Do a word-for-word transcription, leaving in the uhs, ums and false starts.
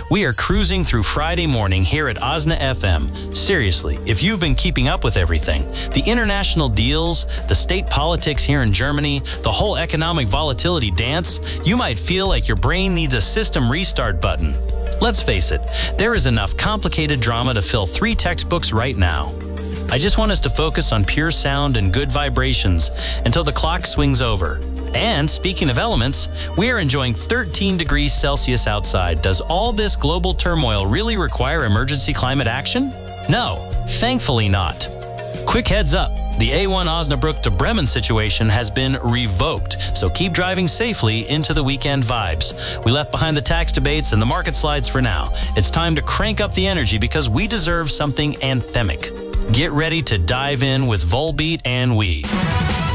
We are cruising through Friday morning here at Osna F M. Seriously, if you've been keeping up with everything, the international deals, the state politics here in Germany, the whole economic volatility dance, you might feel like your brain needs a system restart button. Let's face it, there is enough complicated drama to fill three textbooks right now. I just want us to focus on pure sound and good vibrations until the clock swings over. And speaking of elements, we are enjoying thirteen degrees Celsius outside. Does all this global turmoil really require emergency climate action? No, thankfully not. Quick heads up, the A one Osnabrück to Bremen situation has been revoked, so keep driving safely into the weekend vibes. We left behind the tax debates and the market slides for now. It's time to crank up the energy because we deserve something anthemic. Get ready to dive in with Volbeat and we.